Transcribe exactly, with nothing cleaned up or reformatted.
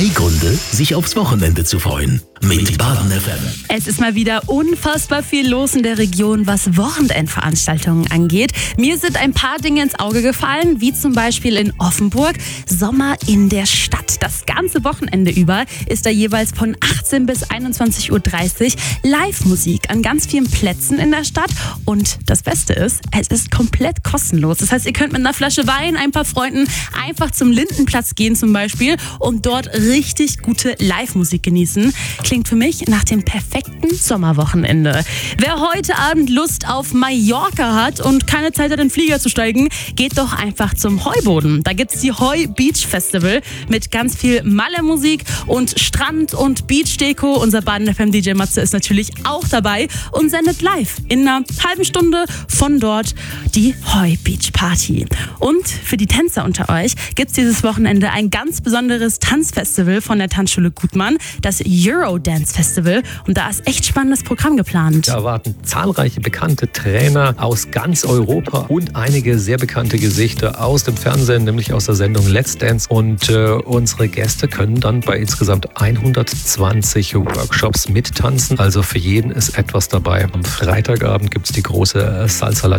Drei Gründe, sich aufs Wochenende zu freuen. Mit Baden F M. Es ist mal wieder unfassbar viel los in der Region, was Wochenendveranstaltungen angeht. Mir sind ein paar Dinge ins Auge gefallen, wie zum Beispiel in Offenburg Sommer in der Stadt. Das ganze Wochenende über ist da jeweils von achtzehn bis einundzwanzig Uhr dreißig Live-Musik an ganz vielen Plätzen in der Stadt. Und das Beste ist, es ist komplett kostenlos. Das heißt, ihr könnt mit einer Flasche Wein, ein paar Freunden einfach zum Lindenplatz gehen zum Beispiel und dort richtig gute Live-Musik genießen. Klingt für mich nach dem perfekten Sommerwochenende. Wer heute Abend Lust auf Mallorca hat und keine Zeit hat, in den Flieger zu steigen, geht doch einfach zum Heuboden. Da gibt's die Heu Beach Festival mit ganz viel Malle-Musik und Strand- und Beach-Deko. Unser Baden F M D J Matze ist natürlich auch dabei und sendet live in einer halben Stunde von dort die Heu Beach Party. Und für die Tänzer unter euch gibt's dieses Wochenende ein ganz besonderes Tanzfestival von der Tanzschule Gutmann, das Euro Dance Festival, und da ist echt spannendes Programm geplant. Da erwarten zahlreiche bekannte Trainer aus ganz Europa und einige sehr bekannte Gesichter aus dem Fernsehen, nämlich aus der Sendung Let's Dance, und äh, unsere Gäste können dann bei insgesamt hundertzwanzig Workshops mittanzen, also für jeden ist etwas dabei. Am Freitagabend gibt es die große Salsa